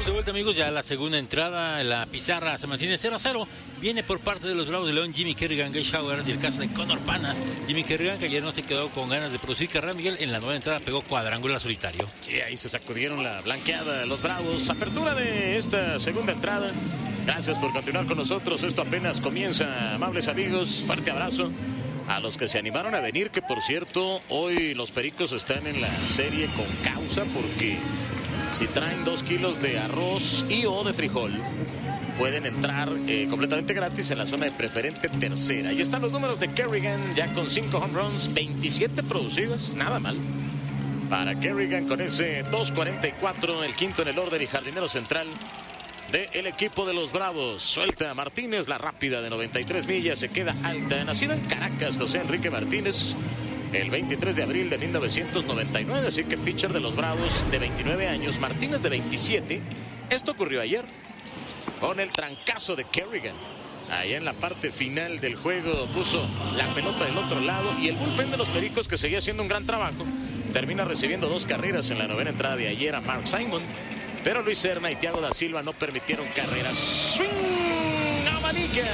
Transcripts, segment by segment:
Estamos de vuelta, amigos, ya la segunda entrada, la pizarra se mantiene 0-0, viene por parte de los Bravos de León, Jimmy Kerrigan, Gage Howard, y el caso de Conor Panas. Jimmy Kerrigan, que ayer no se quedó con ganas de producir carrera, Miguel, en la nueva entrada pegó cuadrangular solitario. Sí, ahí se sacudieron la blanqueada los Bravos. Apertura de esta segunda entrada. Gracias por continuar con nosotros, esto apenas comienza, amables amigos, fuerte abrazo a los que se animaron a venir, que por cierto, hoy los Pericos están en la serie con causa, porque si traen 2 kilos de arroz y o de frijol, pueden entrar completamente gratis en la zona de preferente tercera. Ahí están los números de Kerrigan, ya con 5 home runs, 27 producidas, nada mal para Kerrigan con ese 2.44, el quinto en el orden y jardinero central del equipo de los Bravos. Suelta Martínez, la rápida de 93 millas, se queda alta. Nacido en Caracas, José Enrique Martínez, el 23 de abril de 1999, así que pitcher de los Bravos de 29 años, Martínez de 27. Esto ocurrió ayer con el trancazo de Kerrigan. Ahí en la parte final del juego puso la pelota del otro lado, y el bullpen de los Pericos, que seguía haciendo un gran trabajo, termina recibiendo 2 carreras en la novena entrada de ayer a Mark Simon, pero Luis Serna y Thiago da Silva no permitieron carreras. ¡Swing! ¡Abanica!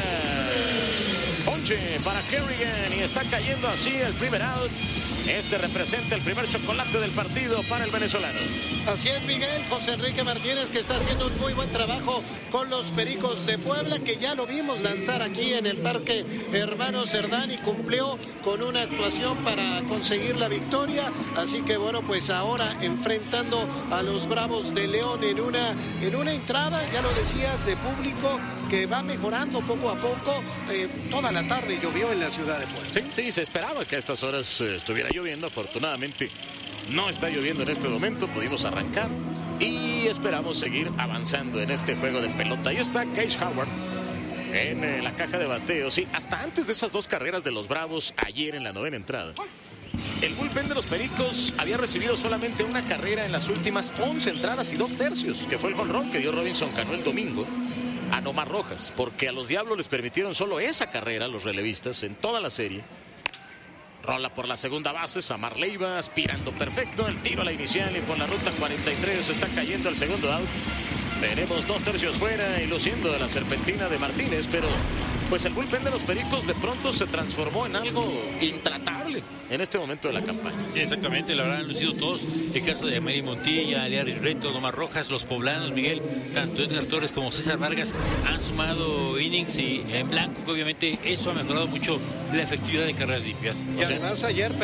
Ponche para Kerrigan y está cayendo así el primer out. Este representa el primer chocolate del partido para el venezolano. Así es, Miguel. José Enrique Martínez, que está haciendo un muy buen trabajo con los Pericos de Puebla, que ya lo vimos lanzar aquí en el Parque Hermano Cerdán y cumplió con una actuación para conseguir la victoria. Así que bueno, pues ahora enfrentando a los Bravos de León en una entrada, ya lo decías, de público que va mejorando poco a poco. Toda la tarde llovió en la ciudad de Puebla. Sí, se esperaba que a estas horas estuviera lloviendo. Afortunadamente no está lloviendo en este momento, pudimos arrancar y esperamos seguir avanzando en este juego de pelota. Ahí está Gage Howard en la caja de bateo. Sí, hasta antes de esas 2 carreras de los Bravos ayer en la novena entrada, el bullpen de los Pericos había recibido solamente una carrera en las últimas 11 entradas y 2 tercios, que fue el jonrón que dio Robinson Cano el domingo a Nomar Rojas, porque a los Diablos les permitieron solo esa carrera, los relevistas, en toda la serie. Rola por la segunda base, Samar Leiva aspirando perfecto, el tiro a la inicial y por la ruta 43 está cayendo el segundo out. Tenemos 2 tercios fuera y luciendo de la serpentina de Martínez, pero pues el bullpen de los Pericos de pronto se transformó en algo intratable en este momento de la campaña. Sí, exactamente, la verdad han lucido todos. El caso de Mary Montilla, Aliaris Reto, Nomar Rojas, los poblanos, Miguel, tanto Edgar Torres como César Vargas han sumado innings y en blanco, que obviamente eso ha mejorado mucho la efectividad de carreras limpias. Y además ayer